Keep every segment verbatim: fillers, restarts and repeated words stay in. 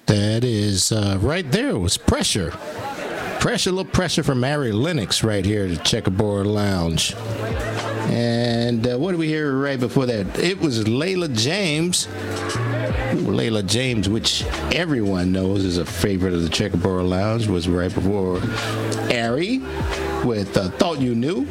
That is uh, right there was Pressure. Pressure, a little pressure from Ari Lennox right here at the Checkerboard Lounge. And uh, what did we hear right before that? It was Layla James. Ooh, Layla James, which everyone knows is a favorite of the Checkerboard Lounge, was right before Ari with uh, Thought You Knew.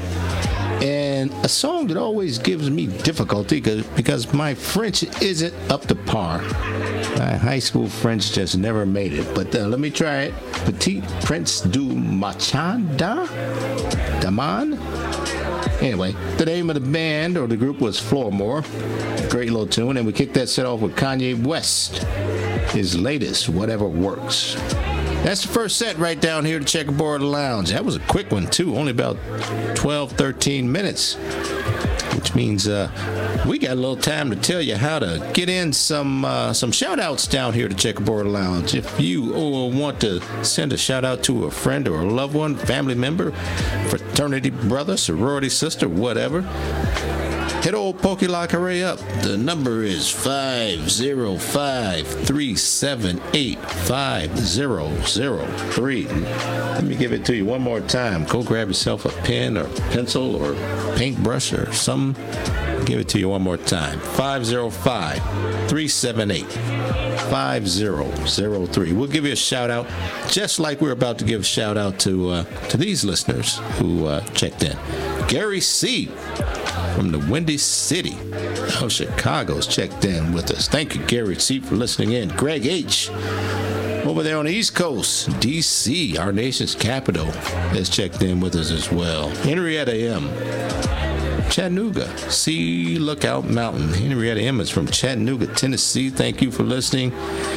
And a song that always gives me difficulty because my French isn't up to par. My high school French just never made it. But uh, let me try it. Petit Prince du Machanda? Daman? Anyway, the name of the band or the group was Floormore. Great little tune. And we kicked that set off with Kanye West. His latest, Whatever Works. That's the first set right down here at the Checkerboard Lounge. That was a quick one, too. Only about twelve, thirteen minutes. Which means uh, we got a little time to tell you how to get in some uh, some shout-outs down here at the Checkerboard Lounge. If you uh, want to send a shout-out to a friend or a loved one, family member, fraternity brother, sorority sister, whatever, hit old Pokey Lockeray up. The number is five zero five, three seven eight, five zero zero three. Let me give it to you one more time. Go grab yourself a pen or pencil or paintbrush or something. Give it to you one more time. five zero five, three seven eight, five zero zero three. We'll give you a shout out, just like we're about to give a shout out to uh, to these listeners who uh, checked in. Gary C. from the Windy City of Chicago's checked in with us. Thank you, Gary C., for listening in. Greg H. over there on the East Coast, D C, our nation's capital, has checked in with us as well. Henrietta M. Chattanooga, Sea Lookout Mountain. Henrietta M. is from Chattanooga, Tennessee. Thank you for listening.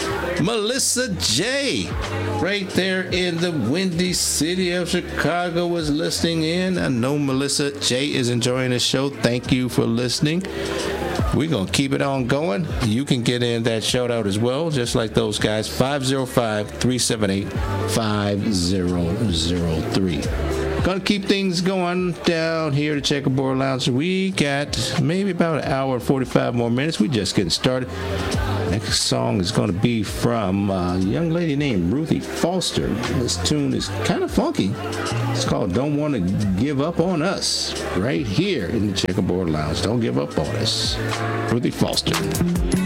Melissa J. right there in the Windy City of Chicago was listening in. I know Melissa J. is enjoying the show. Thank you for listening. We're going to keep it on going. You can get in that shout out as well, just like those guys. five zero five, three seven eight, five zero zero three. Gonna keep things going down here at Checkerboard Lounge. We got maybe about an hour and forty-five more minutes. We just getting started. Next song is going to be from a young lady named Ruthie Foster. This tune is kind of funky. It's called Don't Want to Give Up on Us, right here in the Checkerboard Lounge. Don't give up on us. Ruthie Foster.